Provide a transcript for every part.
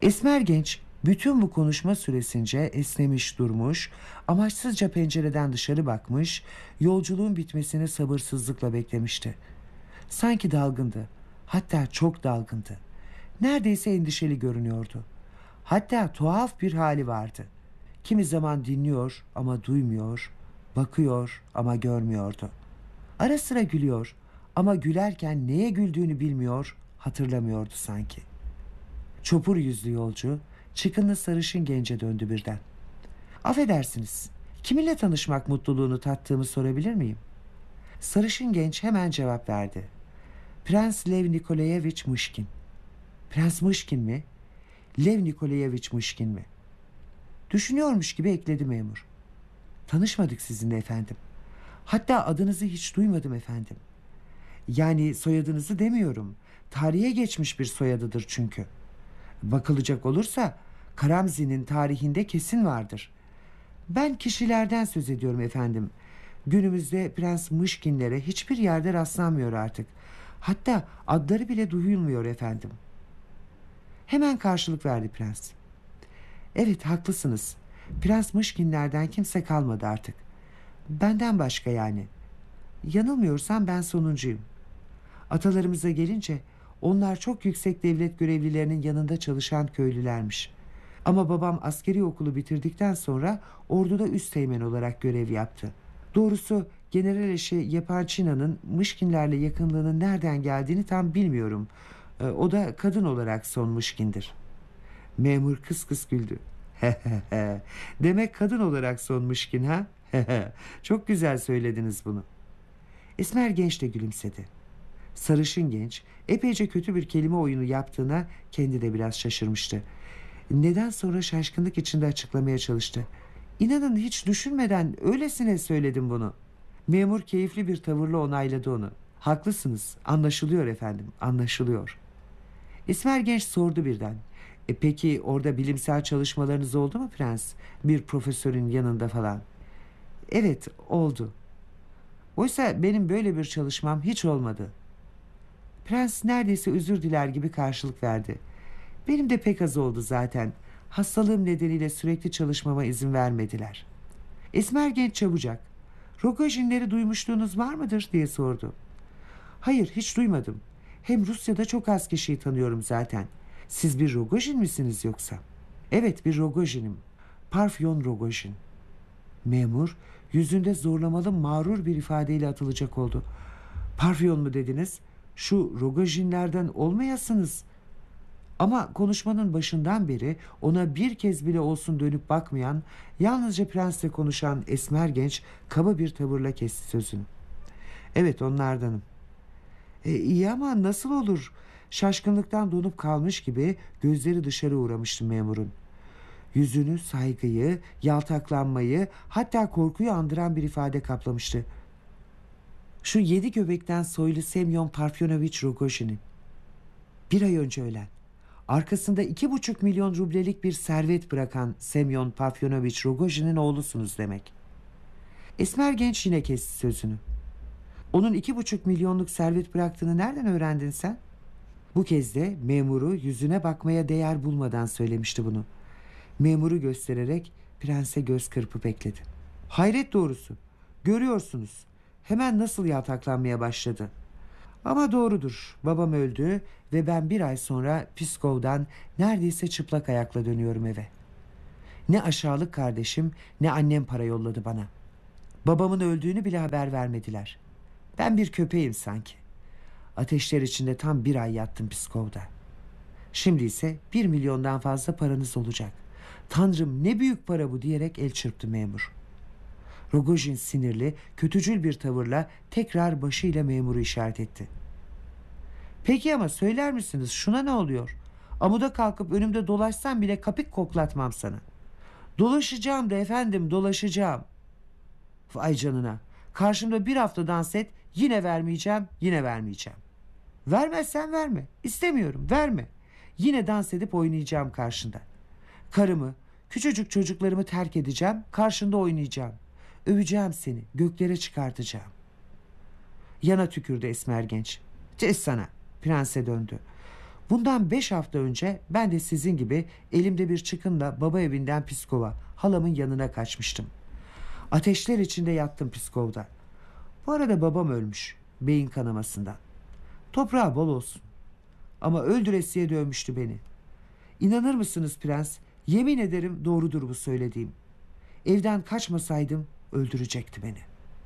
Esmer genç bütün bu konuşma süresince esnemiş durmuş, amaçsızca pencereden dışarı bakmış, yolculuğun bitmesini sabırsızlıkla beklemişti. Sanki dalgındı, hatta çok dalgındı. Neredeyse endişeli görünüyordu. Hatta tuhaf bir hali vardı. Kimi zaman dinliyor ama duymuyor, bakıyor ama görmüyordu. Ara sıra gülüyor ama gülerken neye güldüğünü bilmiyor, hatırlamıyordu sanki. Çopur yüzlü yolcu çıkınlı sarışın gence döndü birden. Affedersiniz, kiminle tanışmak mutluluğunu tattığımı sorabilir miyim? Sarışın genç hemen cevap verdi. Prens Lev Nikolayevich Mışkin. Prens Mışkin mi? Lev Nikolayevich Mışkin mi? Düşünüyormuş gibi ekledi memur. Tanışmadık sizinle efendim. Hatta adınızı hiç duymadım efendim. Yani soyadınızı demiyorum. Tarihe geçmiş bir soyadıdır çünkü. Bakılacak olursa Karamzi'nin tarihinde kesin vardır. Ben kişilerden söz ediyorum efendim. Günümüzde Prens Mışkinlere hiçbir yerde rastlanmıyor artık. Hatta adları bile duyulmuyor efendim. Hemen karşılık verdi prens. Evet, haklısınız. Prens Mışkinlerden kimse kalmadı artık. Benden başka yani. Yanılmıyorsam ben sonuncuyum. Atalarımıza gelince onlar çok yüksek devlet görevlilerinin yanında çalışan köylülermiş. Ama babam askeri okulu bitirdikten sonra orduda üsteğmen olarak görev yaptı. Doğrusu general eşi Yepançina'nın Mışkinlerle yakınlığının nereden geldiğini tam bilmiyorum. O da kadın olarak son Mışkindir. Memur kıs kıs güldü. Demek kadın olarak son Mışkin ha? Çok güzel söylediniz bunu. Esmer genç de gülümsedi. Sarışın genç epeyce kötü bir kelime oyunu yaptığına kendi de biraz şaşırmıştı. Neden sonra şaşkınlık içinde açıklamaya çalıştı. İnanın hiç düşünmeden öylesine söyledim bunu. Memur keyifli bir tavırla onayladı onu. Haklısınız, anlaşılıyor efendim, anlaşılıyor. İsmer genç sordu birden. Peki orada bilimsel çalışmalarınız oldu mu prens? Bir profesörün yanında falan. Evet, oldu. Oysa benim böyle bir çalışmam hiç olmadı. Prens neredeyse özür diler gibi karşılık verdi. Benim de pek az oldu zaten. Hastalığım nedeniyle sürekli çalışmama izin vermediler. Esmer genç çabucak. Rogojinleri duymuşluğunuz var mıdır diye sordu. Hayır, hiç duymadım. Hem Rusya'da çok az kişiyi tanıyorum zaten. Siz bir Rogojin misiniz yoksa? Evet, bir Rogojin'im. Parfyon Rogojin. Memur yüzünde zorlamalı mağrur bir ifadeyle atılacak oldu. Parfyon mu dediniz? Şu Rogojinlerden olmayasınız. Ama konuşmanın başından beri ona bir kez bile olsun dönüp bakmayan, yalnızca prensle konuşan esmer genç kaba bir tavırla kesti sözünü. Evet, onlardanım. İyi ama nasıl olur? Şaşkınlıktan donup kalmış gibi gözleri dışarı uğramıştı memurun. Yüzünü saygıyı, yaltaklanmayı, hatta korkuyu andıran bir ifade kaplamıştı. Şu 7 göbekten soylu Semyon Parfyonovich Rogojin'in. Bir ay önce ölen, arkasında 2,5 milyon rublelik bir servet bırakan Semyon Parfyonovich Rogojin'in oğlusunuz demek. Esmer genç yine kesti sözünü. Onun 2,5 milyonluk servet bıraktığını nereden öğrendin sen? Bu kez de memuru yüzüne bakmaya değer bulmadan söylemişti bunu. Memuru göstererek prense göz kırpıp ekledi. Hayret doğrusu. Görüyorsunuz. Hemen nasıl yaltaklanmaya başladı. Ama doğrudur. Babam öldü ve ben bir ay sonra Piskov'dan neredeyse çıplak ayakla dönüyorum eve. Ne aşağılık kardeşim ne annem para yolladı bana. Babamın öldüğünü bile haber vermediler. Ben bir köpeğim sanki. Ateşler içinde tam bir ay yattım Piskov'da. Şimdi ise 1 milyondan fazla paranız olacak. Tanrım ne büyük para bu diyerek el çırptı memur. Rogojin sinirli, kötücül bir tavırla tekrar başıyla memuru işaret etti. Peki ama söyler misiniz şuna ne oluyor? Amuda kalkıp önümde dolaşsam bile kapik koklatmam sana. Dolaşacağım da efendim, dolaşacağım. Vay canına. Karşımda bir hafta dans et, yine vermeyeceğim, yine vermeyeceğim. Vermezsen verme. İstemiyorum, verme. Yine dans edip oynayacağım karşında. Karımı, küçücük çocuklarımı terk edeceğim, karşında oynayacağım. Öveceğim seni, göklere çıkartacağım. Yana tükürdü esmer genç. Ces sana, prense döndü. Bundan 5 hafta önce ben de sizin gibi elimde bir çıkınla baba evinden Piskov'a, halamın yanına kaçmıştım. Ateşler içinde yattım Piskov'da. Bu arada babam ölmüş, beyin kanamasından. Toprağı bol olsun. Ama öldüresiye dövmüştü beni. İnanır mısınız prens? Yemin ederim doğrudur bu söylediğim. Evden kaçmasaydım öldürecekti beni.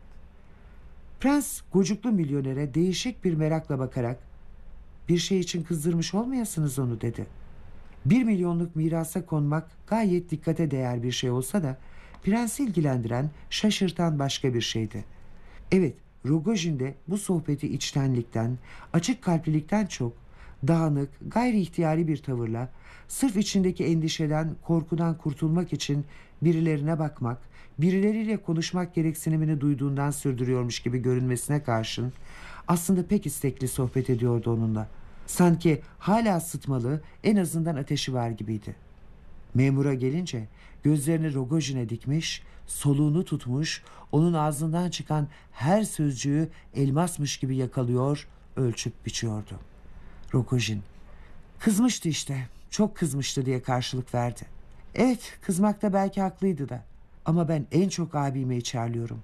Prens gocuklu milyonere değişik bir merakla bakarak, bir şey için kızdırmış olmayasınız onu dedi. 1 milyonluk mirasa konmak gayet dikkate değer bir şey olsa da prensi ilgilendiren, şaşırtan başka bir şeydi. Evet, Rogojin'de bu sohbeti içtenlikten, açık kalplilikten çok dağınık, gayri ihtiyari bir tavırla, sırf içindeki endişeden, korkudan kurtulmak için birilerine bakmak, birileriyle konuşmak gereksinimini duyduğundan sürdürüyormuş gibi görünmesine karşın aslında pek istekli sohbet ediyordu onunla. Sanki hala sıtmalı, en azından ateşi var gibiydi. Memura gelince gözlerini Rogojin'e dikmiş, soluğunu tutmuş, onun ağzından çıkan her sözcüğü elmasmış gibi yakalıyor, ölçüp biçiyordu. Rogojin, kızmıştı işte, çok kızmıştı diye karşılık verdi. Evet, kızmakta belki haklıydı da. Ama ben en çok abime içerliyorum.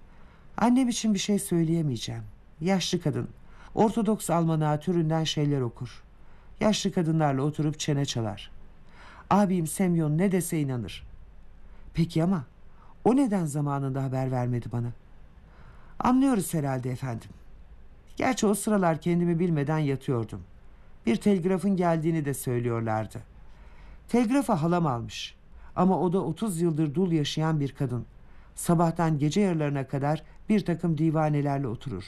Annem için bir şey söyleyemeyeceğim. Yaşlı kadın, Ortodoks Almanağı türünden şeyler okur. Yaşlı kadınlarla oturup çene çalar. Abim Semyon ne dese inanır. Peki ama o neden zamanında haber vermedi bana? Anlıyoruz herhalde efendim. Gerçi o sıralar kendimi bilmeden yatıyordum. Bir telgrafın geldiğini de söylüyorlardı. Telgrafı halam almış. Ama o da 30 yıldır dul yaşayan bir kadın. Sabahtan gece yarılarına kadar bir takım divanelerle oturur.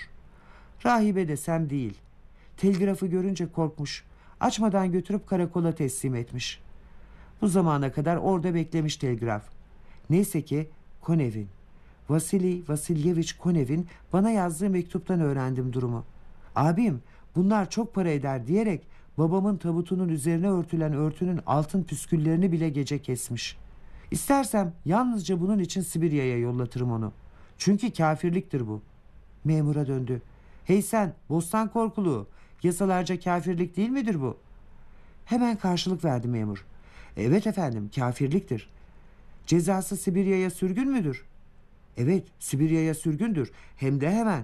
Rahibe desem değil. Telgrafı görünce korkmuş. Açmadan götürüp karakola teslim etmiş. Bu zamana kadar orada beklemiş telgraf. Neyse ki Konev'in, Vasili Vasilyevich Konev'in bana yazdığı mektuptan öğrendim durumu. Abim bunlar çok para eder diyerek babamın tabutunun üzerine örtülen örtünün altın püsküllerini bile gece kesmiş. İstersem yalnızca bunun için Sibirya'ya yollatırım onu. Çünkü kafirliktir bu. Memura döndü. Hey sen, bostan korkuluğu, yasalarca kafirlik değil midir bu? Hemen karşılık verdi memur. Evet efendim, kafirliktir. Cezası Sibirya'ya sürgün müdür? Evet, Sibirya'ya sürgündür. Hem de hemen.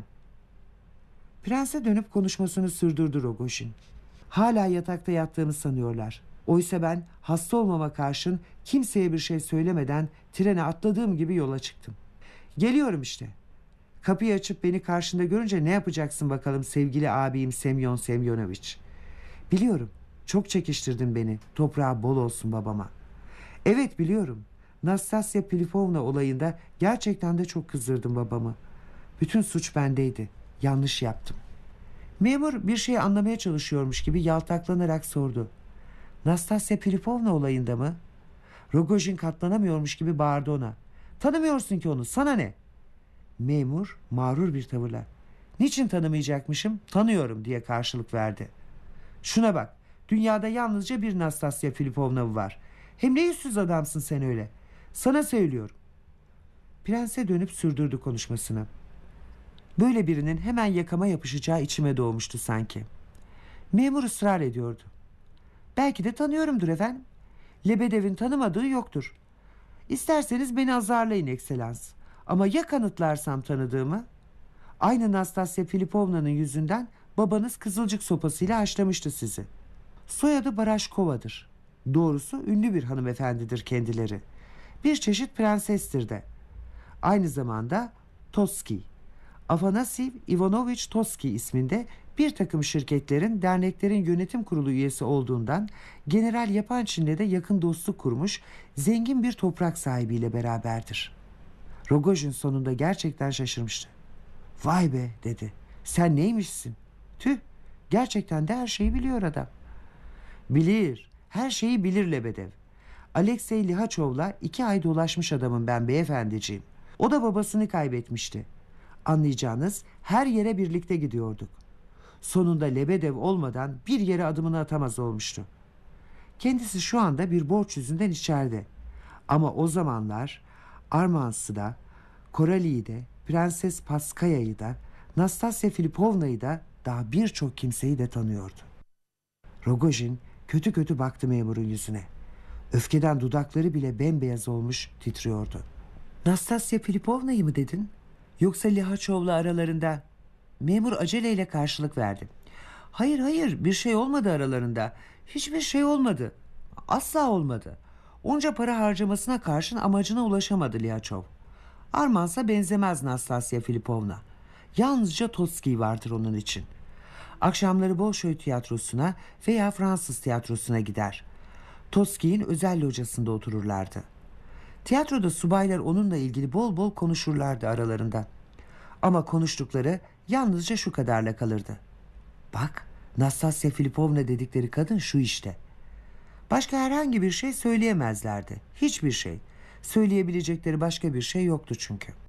Prense dönüp konuşmasını sürdürdü Rogojin. Hala yatakta yattığımı sanıyorlar. Oysa ben hasta olmama karşın kimseye bir şey söylemeden trene atladığım gibi yola çıktım. Geliyorum işte. Kapıyı açıp beni karşında görünce ne yapacaksın bakalım sevgili abim Semyon Semyonoviç? Biliyorum, çok çekiştirdin beni, toprağı bol olsun babama. Evet biliyorum, Nastasya Filipovna olayında gerçekten de çok kızdırdım babamı. Bütün suç bendeydi, yanlış yaptım. Memur bir şey anlamaya çalışıyormuş gibi yaltaklanarak sordu. Nastasya Filipovna olayında mı? Rogojin katlanamıyormuş gibi bağırdı ona. Tanımıyorsun ki onu, sana ne? Memur mağrur bir tavırla. Niçin tanımayacakmışım? Tanıyorum diye karşılık verdi. Şuna bak, dünyada yalnızca bir Nastasya Filipovna var. Hem ne yüzsüz adamsın sen öyle. Sana söylüyorum. Prense dönüp sürdürdü konuşmasını. Böyle birinin hemen yakama yapışacağı içime doğmuştu sanki. Memur ısrar ediyordu. Belki de tanıyorumdur efendim. Lebedev'in tanımadığı yoktur. İsterseniz beni azarlayın ekselans. Ama ya kanıtlarsam tanıdığımı? Aynı Nastasya Filipovna'nın yüzünden babanız kızılcık sopasıyla haşlamıştı sizi. Soyadı Baraşkova'dır. Doğrusu ünlü bir hanımefendidir kendileri. Bir çeşit prensestir de. Aynı zamanda Toski, Afanasiy Ivanovich Toski isminde bir takım şirketlerin, derneklerin yönetim kurulu üyesi olduğundan General Yapançin'le de yakın dostluk kurmuş zengin bir toprak sahibiyle beraberdir. Rogojin sonunda gerçekten şaşırmıştı. Vay be dedi. Sen neymişsin? Tüh, gerçekten de her şeyi biliyor adam. Bilir, her şeyi bilir Lebedev. Alexey Lihaçov'la 2 ay dolaşmış adamım ben beyefendiciğim. O da babasını kaybetmişti. Anlayacağınız her yere birlikte gidiyorduk. Sonunda Lebedev olmadan bir yere adımını atamaz olmuştu. Kendisi şu anda bir borç yüzünden içeride. Ama o zamanlar Armans'ı da, Korali'yi de, Prenses Paskaya'yı da, Nastasya Filipovna'yı da daha birçok kimseyi de tanıyordu. Rogojin kötü kötü baktı memurun yüzüne. Öfkeden dudakları bile bembeyaz olmuş, titriyordu. Nastasya Filipovna'yı mı dedin? Yoksa Lihaçov'la aralarında? Memur aceleyle karşılık verdi. Hayır hayır, bir şey olmadı aralarında. Hiçbir şey olmadı. Asla olmadı. Onca para harcamasına karşın amacına ulaşamadı Lihaçov. Armansa benzemez Nastasya Filipovna. Yalnızca Totski vardır onun için. Akşamları Bolşoy tiyatrosuna veya Fransız tiyatrosuna gider. Totski'nin özel locasında otururlardı. Tiyatroda subaylar onunla ilgili bol bol konuşurlardı aralarında. Ama konuştukları yalnızca şu kadarla kalırdı. Bak, Nastasya Filipovna dedikleri kadın şu işte. Başka herhangi bir şey söyleyemezlerdi. Hiçbir şey. Söyleyebilecekleri başka bir şey yoktu çünkü.